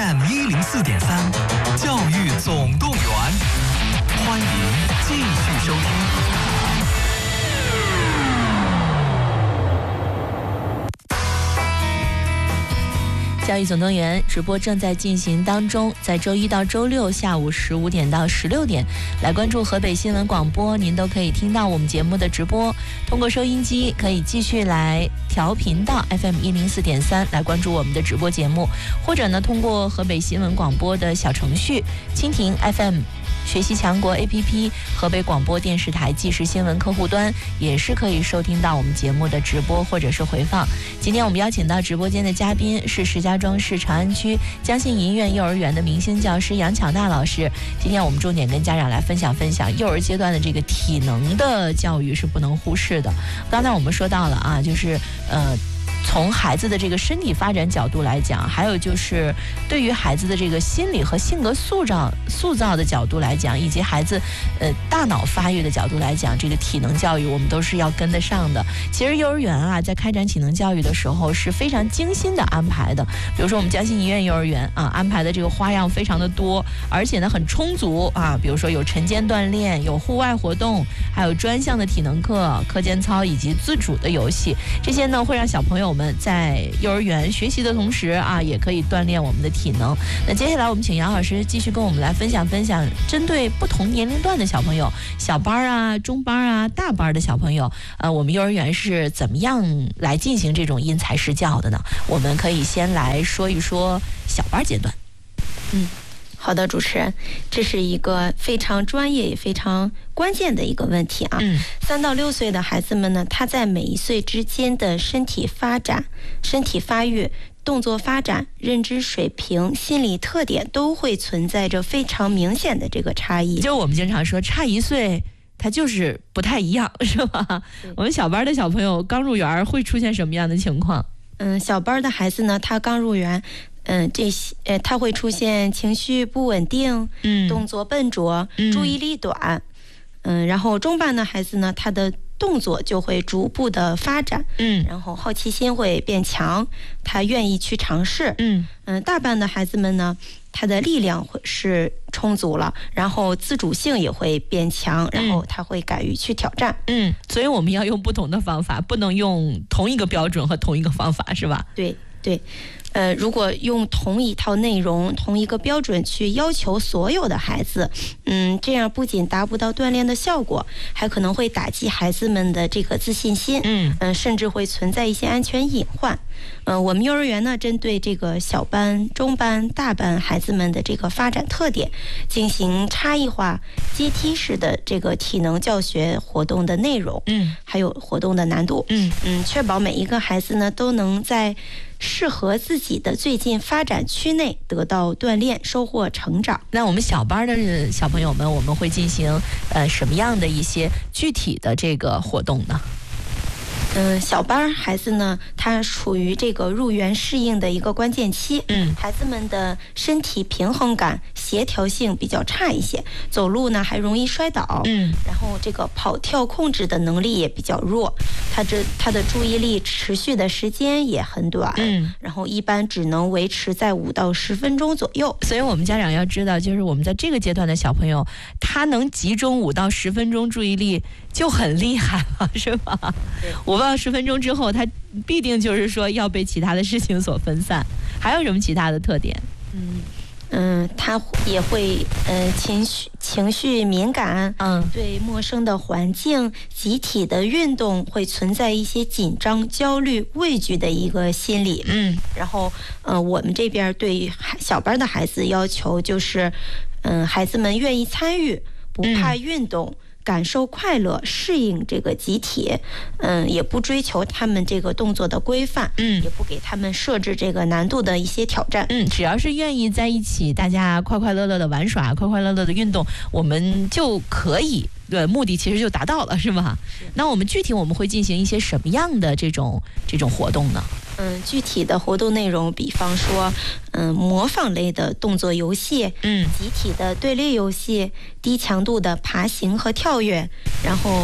FM104.3，教育总动员，欢迎继续收听。 教育总动员直播正在进行当中，在周一到周六下午15点到16点，来关注河北新闻广播，您都可以听到我们节目的直播。通过收音机可以继续来调频到 FM104.3来关注我们的直播节目，或者呢通过河北新闻广播的小程序蜻蜓 FM、学习强国 APP、河北广播电视台即时新闻客户端也是可以收听到我们节目的直播或者是回放。今天我们邀请到直播间的嘉宾是石家庄市长安区江信银苑幼儿园的明星教师杨巧娜老师。今天我们重点跟家长来分享幼儿阶段的这个体能的教育是不能忽视的。刚才我们说到了啊，就是从孩子的这个身体发展角度来讲，还有就是对于孩子的这个心理和性格塑造的角度来讲，以及孩子大脑发育的角度来讲，这个体能教育我们都是要跟得上的。其实幼儿园啊，在开展体能教育的时候是非常精心的安排的。比如说我们江信银苑幼儿园啊，安排的这个花样非常的多，而且呢很充足啊。比如说有晨间锻炼，有户外活动，还有专项的体能课、课间操以及自主的游戏，这些呢会让小朋友们在幼儿园学习的同时啊，也可以锻炼我们的体能。那接下来我们请杨老师继续跟我们来分享针对不同年龄段的小朋友，小班啊、中班啊、大班的小朋友，我们幼儿园是怎么样来进行这种因材施教的呢？我们可以先来说一说小班阶段。 好的，主持人，这是一个非常专业也非常关键的一个问题啊。3到6岁的孩子们呢，他在每一岁之间的身体发展、身体发育、动作发展、认知水平、心理特点都会存在着非常明显的这个差异。 就我们经常说差1岁他就是不太一样，是吧？我们小班的小朋友刚入园会出现什么样的情况？ 小班的孩子呢，他刚入园，他会出现情绪不稳定，动作笨拙，注意力短，然后中班的孩子呢，他的动作就会逐步的发展，然后好奇心会变强，他愿意去尝试，大班的孩子们呢，他的力量会是充足了，然后自主性也会变强，然后他会敢于去挑战。 所以我们要用不同的方法，不能用同一个标准和同一个方法，是吧？ 对。如果用同一套内容、同一个标准去要求所有的孩子，这样不仅达不到锻炼的效果，还可能会打击孩子们的这个自信心，甚至会存在一些安全隐患。我们幼儿园呢，针对这个小班、中班、大班孩子们的这个发展特点，进行差异化、阶梯式的这个体能教学活动的内容，还有活动的难度，确保每一个孩子呢都能在适合自己的最近发展区内得到锻炼，收获成长。 那我们小班的小朋友们，我们会进行什么样的一些具体的这个活动呢？ 小班孩子呢，他处于这个入园适应的一个关键期，孩子们的身体平衡感、协调性比较差一些，走路呢还容易摔倒，然后这个跑跳控制的能力也比较弱，他的注意力持续的时间也很短，然后一般只能维持在5到10分钟左右。 所以我们家长要知道，就是我们在这个阶段的小朋友，他能集中5到10分钟注意力就很厉害了，是吧？5到10分钟之后，他必定就是说要被其他的事情所分散。还有什么其他的特点？ 他也会情绪敏感，对陌生的环境、集体的运动会存在一些紧张、焦虑、畏惧的一个心理。然后我们这边对小班的孩子要求就是，孩子们愿意参与，不怕运动。感受快乐，适应这个集体，也不追求他们这个动作的规范，也不给他们设置这个难度的一些挑战， 只要是愿意在一起，大家快快乐乐的玩耍，快快乐乐的运动，我们就可以，对，目的其实就达到了，是吧？那我们具体我们会进行一些什么样的这种活动呢？ 具体的活动内容，比方说，模仿类的动作游戏，集体的队列游戏，低强度的爬行和跳跃，然后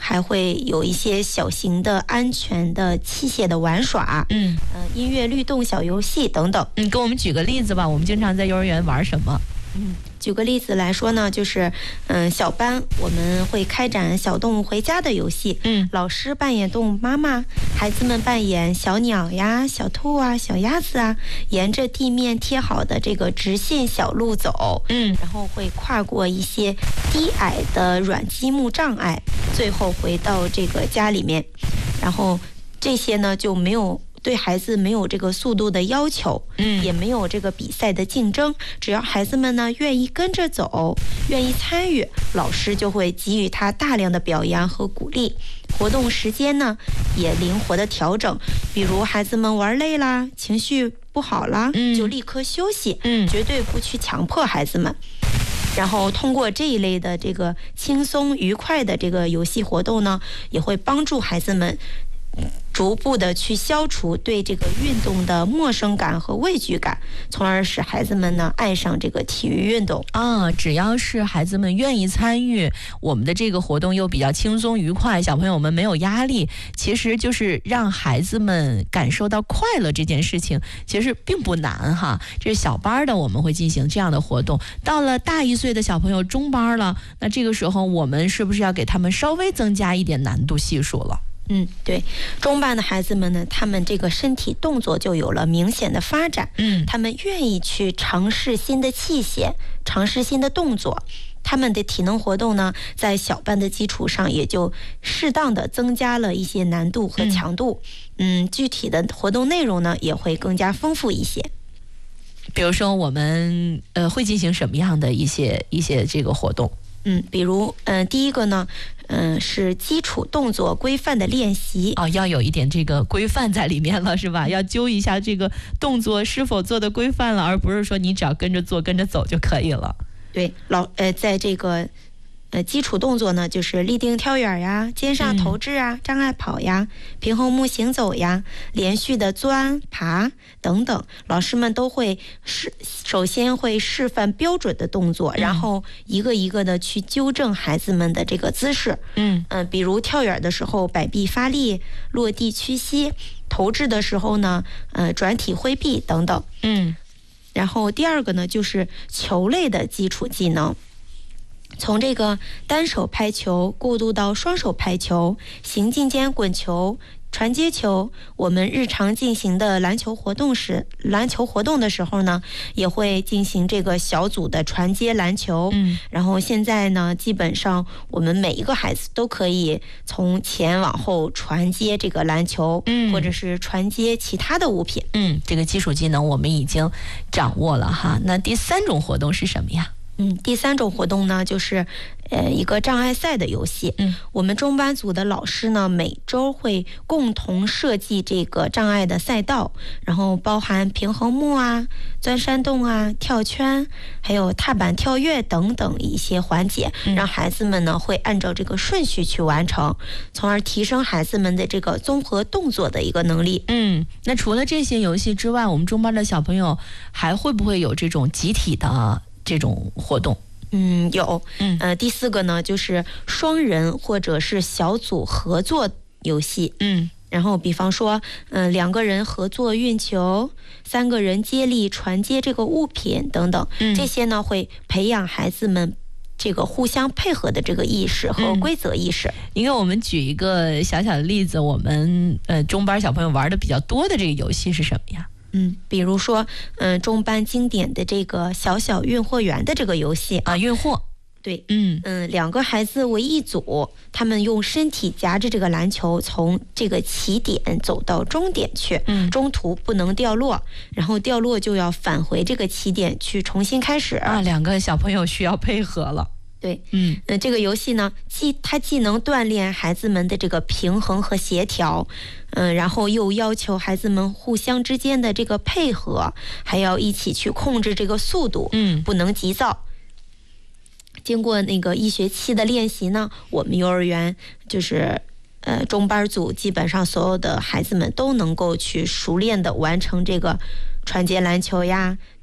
还会有一些小型的安全的器械的玩耍，音乐律动小游戏等等。 给我们举个例子吧，我们经常在幼儿园玩什么？ 举个例子来说呢，就是小班我们会开展小动物回家的游戏，老师扮演动物妈妈，孩子们扮演小鸟呀、小兔啊、小鸭子啊，沿着地面贴好的这个直线小路走，然后会跨过一些低矮的软积木障碍，最后回到这个家里面。然后这些呢就没有对孩子没有这个速度的要求，也没有这个比赛的竞争，只要孩子们呢愿意跟着走，愿意参与，老师就会给予他大量的表扬和鼓励。活动时间呢也灵活的调整，比如孩子们玩累啦，情绪不好啦，就立刻休息，绝对不去强迫孩子们。然后通过这一类的这个轻松愉快的这个游戏活动呢，也会帮助孩子们逐步的去消除对这个运动的陌生感和畏惧感，从而使孩子们呢爱上这个体育运动啊。只要是孩子们愿意参与，我们的这个活动又比较轻松愉快，小朋友们没有压力，其实就是让孩子们感受到快乐这件事情其实并不难哈。这是小班的我们会进行这样的活动，到了大1岁的小朋友中班了，那这个时候我们是不是要给他们稍微增加一点难度系数了？ 对，中班的孩子们呢，他们这个身体动作就有了明显的发展，他们愿意去尝试新的器械，尝试新的动作，他们的体能活动呢，在小班的基础上也就适当的增加了一些难度和强度，具体的活动内容呢，也会更加丰富一些。 比如说我们会进行什么样的一些这个活动？ 比如第一个呢，是基础动作规范的练习要有一点这个规范在里面了，是吧？要揪一下这个动作是否做的规范了，而不是说你只要跟着做跟着走就可以了。 对，在这个基础动作呢，就是立定跳远呀、肩上投掷啊、障碍跑呀、平衡木行走呀、连续的钻、爬等等，老师们都会首先会示范标准的动作，然后一个一个的去纠正孩子们的这个姿势。比如跳远的时候摆臂发力，落地屈膝；投掷的时候呢，转体挥臂等等。然后第二个呢，就是球类的基础技能。从这个单手拍球过渡到双手拍球、行进间滚球、传接球，我们日常进行的篮球活动的时候呢，也会进行这个小组的传接篮球。然后现在呢，基本上我们每一个孩子都可以从前往后传接这个篮球，或者是传接其他的物品。 这个基础技能我们已经掌握了哈。那第3种活动是什么呀？ 第3种活动呢，就是一个障碍赛的游戏。我们中班组的老师呢，每周会共同设计这个障碍的赛道，然后包含平衡木啊、钻山洞啊、跳圈，还有踏板跳跃等等一些环节，让孩子们呢会按照这个顺序去完成，从而提升孩子们的这个综合动作的一个能力。 那除了这些游戏之外，我们中班的小朋友还会不会有这种集体的这种活动？ 有。第4个呢，就是双人或者是小组合作游戏。然后比方说2个人合作运球，3个人接力传接这个物品等等，这些呢会培养孩子们这个互相配合的这个意识和规则意识。 您给我们举一个小小的例子，我们中班小朋友玩的比较多的这个游戏是什么呀？ 比如说中班经典的这个小小运货员的这个游戏啊，运货。 对，2个孩子为一组，他们用身体夹着这个篮球从这个起点走到终点去，中途不能掉落，然后掉落就要返回这个起点去重新开始啊。 2个小朋友需要配合了。 对，这个游戏呢，它既能锻炼孩子们的这个平衡和协调，然后又要求孩子们互相之间的这个配合，还要一起去控制这个速度，不能急躁。经过那个1学期的练习呢，我们幼儿园就是中班组基本上所有的孩子们都能够去熟练的完成这个传接篮球呀、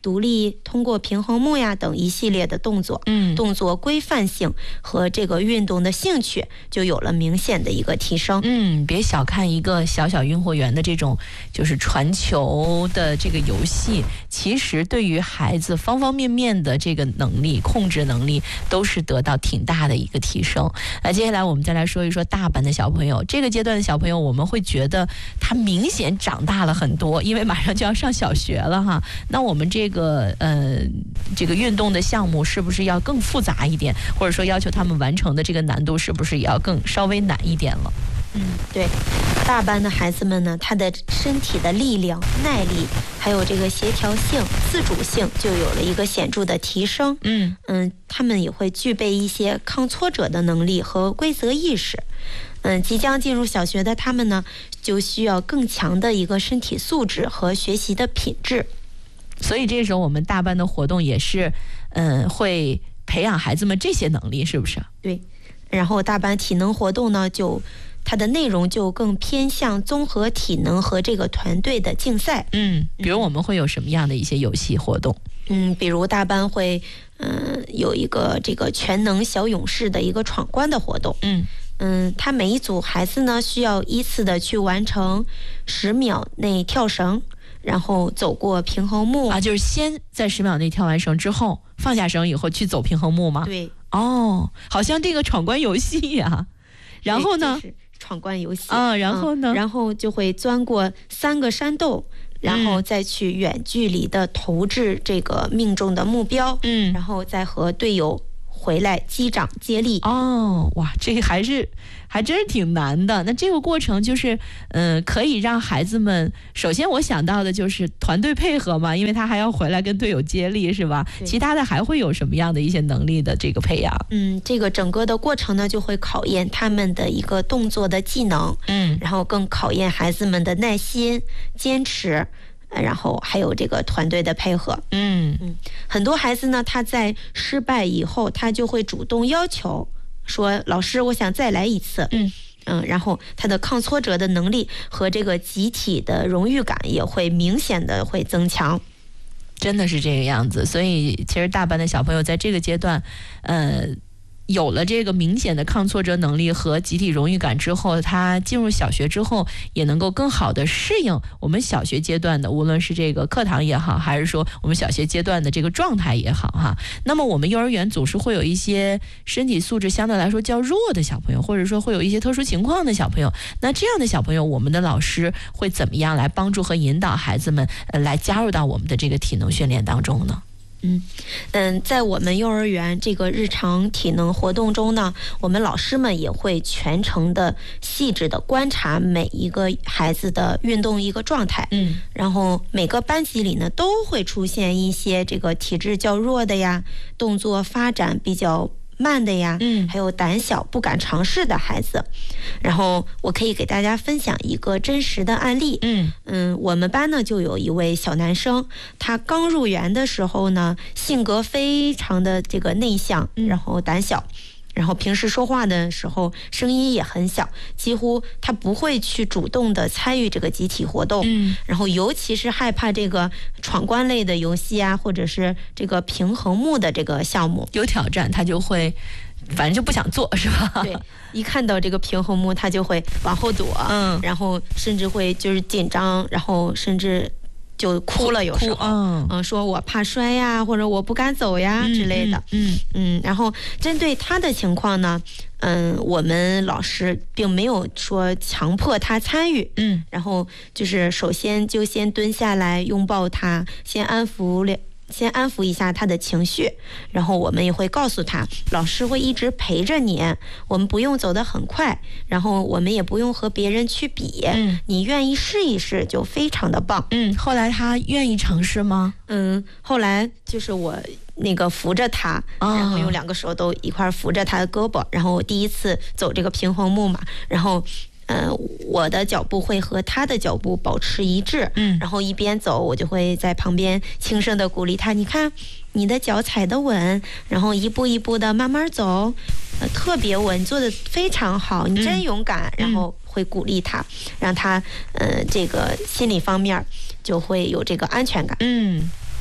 独立通过平衡木呀等一系列的动作，动作规范性和这个运动的兴趣就有了明显的一个提升。 别小看一个小小运货员的这种就是传球的这个游戏，其实对于孩子方方面面的这个能力、控制能力都是得到挺大的一个提升。那接下来我们再来说一说大班的小朋友，这个阶段的小朋友，我们会觉得他明显长大了很多，因为马上就要上小学了哈。那我们这个运动的项目是不是要更复杂一点，或者说要求他们完成的这个难度是不是也要更稍微难一点了？ 对，大班的孩子们呢，他的身体的力量、耐力，还有这个协调性、自主性，就有了一个显著的提升。他们也会具备一些抗挫折的能力和规则意识。即将进入小学的他们呢，就需要更强的一个身体素质和学习的品质。 所以这时候我们大班的活动也是，会培养孩子们这些能力，是不是？ 对，然后大班体能活动呢，它的内容就更偏向综合体能和这个团队的竞赛。 比如我们会有什么样的一些游戏活动？ 比如大班会有一个这个全能小勇士的一个闯关的活动。他每一组孩子呢需要依次的去完成10秒内跳绳，然后走过平衡木啊，就是先在10秒内跳完绳之后放下绳以后去走平衡木吗？ 对。 好像这个闯关游戏呀。然后呢？ 就是闯关游戏然后呢？ 然后就会钻过3个山洞，然后再去远距离的投掷这个命中的目标，然后再和队友回来击掌接力。 哇，这个还真是挺难的。那这个过程就是，可以让孩子们，首先我想到的就是团队配合嘛，因为他还要回来跟队友接力，是吧？其他的还会有什么样的一些能力的这个培养？ 这个整个的过程呢，就会考验他们的一个动作的技能，然后更考验孩子们的耐心、坚持。然后还有这个团队的配合。很多孩子呢，他在失败以后，他就会主动要求说：“老师，我想再来一次。”然后他的抗挫折的能力和这个集体的荣誉感也会明显的会增强。 真的是这个样子。所以其实大班的小朋友在这个阶段，有了这个明显的抗挫折能力和集体荣誉感之后，他进入小学之后也能够更好的适应我们小学阶段的，无论是这个课堂也好，还是说我们小学阶段的这个状态也好哈。那么我们幼儿园总是会有一些身体素质相对来说较弱的小朋友，或者说会有一些特殊情况的小朋友，那这样的小朋友，我们的老师会怎么样来帮助和引导孩子们来加入到我们的这个体能训练当中呢？ 在我们幼儿园这个日常体能活动中呢，我们老师们也会全程的细致的观察每一个孩子的运动一个状态。然后每个班级里呢都会出现一些这个体质较弱的呀，动作发展比较慢的呀，还有胆小不敢尝试的孩子。然后我可以给大家分享一个真实的案例。我们班呢就有一位小男生，他刚入园的时候呢，性格非常的这个内向，然后胆小，然后平时说话的时候声音也很小，几乎他不会去主动的参与这个集体活动。然后尤其是害怕这个闯关类的游戏啊，或者是这个平衡木的这个项目有挑战，他就会反正就不想做，是吧？ 对，一看到这个平衡木他就会往后躲，然后甚至会就是紧张，然后甚至就哭了，有时候说我怕摔呀，或者我不敢走呀之类的。然后针对他的情况呢，我们老师并没有说强迫他参与，然后就是首先就先蹲下来拥抱他，先安抚一下他的情绪，然后我们也会告诉他，老师会一直陪着你，我们不用走得很快，然后我们也不用和别人去比，你愿意试一试就非常的棒。 后来他愿意尝试吗？ 后来就是我那个扶着他，然后用2个手都一块扶着他的胳膊，然后我第一次走这个平衡木马，然后我的脚步会和他的脚步保持一致，然后一边走我就会在旁边轻声的鼓励他，你看你的脚踩得稳，然后一步一步的慢慢走，特别稳，做得非常好，你真勇敢，然后会鼓励他，让他这个心理方面就会有这个安全感。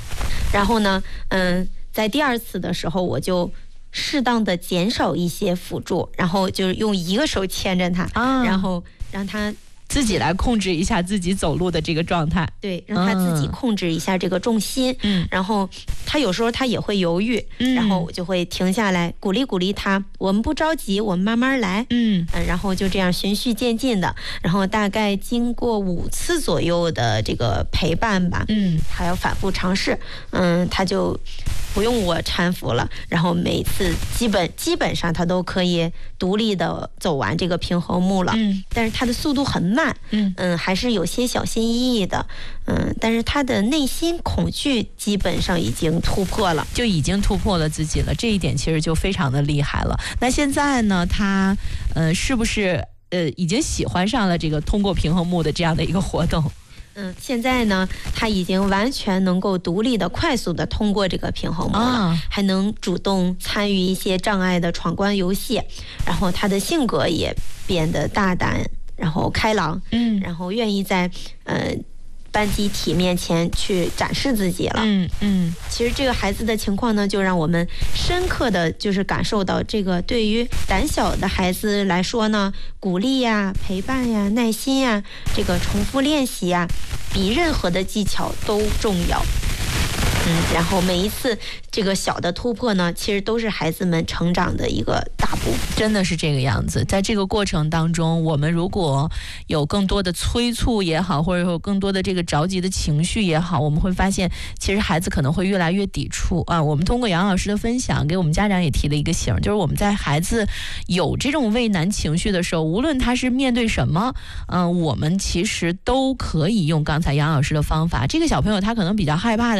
然后呢，在第2次的时候，我就适当的减少一些辅助，然后就是用一个手牵着他，然后让他自己来控制一下自己走路的这个状态， 对，让他自己控制一下这个重心。然后他有时候他也会犹豫，然后我就会停下来鼓励鼓励他，我们不着急，我们慢慢来。然后就这样循序渐进的，然后大概经过5次左右的这个陪伴吧，还要反复尝试，他就不用我搀扶了，然后每次基本上他都可以独立的走完这个平衡木了。但是他的速度很慢，还是有些小心翼翼的，但是他的内心恐惧基本上已经突破了， 就已经突破了自己了，这一点其实就非常的厉害了。那现在呢，他是不是已经喜欢上了这个通过平衡木的这样的一个活动？ 现在呢，他已经完全能够独立的、快速的通过这个平衡木了，还能主动参与一些障碍的闯关游戏，然后他的性格也变得大胆，然后开朗，然后愿意在班集体面前去展示自己了。其实这个孩子的情况呢，就让我们深刻的就是感受到，这个对于胆小的孩子来说呢，鼓励呀、陪伴呀、耐心呀，这个重复练习呀，比任何的技巧都重要。然后每一次这个小的突破呢，其实都是孩子们成长的一个大步， 真的是这个样子。在这个过程当中，我们如果有更多的催促也好，或者有更多的这个着急的情绪也好，我们会发现其实孩子可能会越来越抵触啊。我们通过杨老师的分享，给我们家长也提了一个醒，就是我们在孩子有这种畏难情绪的时候，无论他是面对什么，我们其实都可以用刚才杨老师的方法。这个小朋友他可能比较害怕的